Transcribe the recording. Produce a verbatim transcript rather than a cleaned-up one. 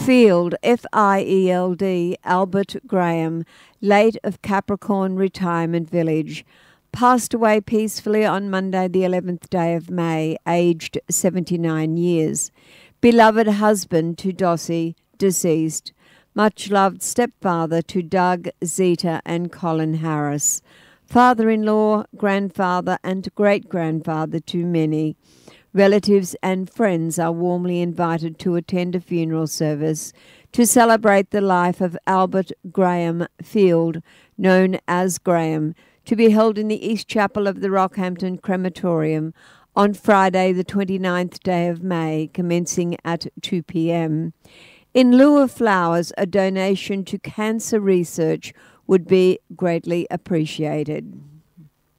Field, F I E L D, Albert Graham, late of Capricorn Retirement Village, passed away peacefully on Monday the eleventh day of May, aged seventy-nine years. Beloved husband to Dossie, deceased. Much loved stepfather to Doug, Zeta and Colin Harris. Father-in-law, grandfather and great-grandfather to many. Relatives and friends are warmly invited to attend a funeral service to celebrate the life of Albert Graham Field, known as Graham, to be held in the East Chapel of the Rockhampton Crematorium on Friday the twenty-ninth day of May, commencing at two p.m. In lieu of flowers, a donation to cancer research would be greatly appreciated.